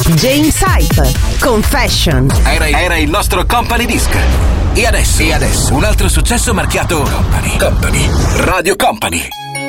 James Hype, Confession. Era il nostro company disc. E adesso un altro successo marchiato Company. Radio Company.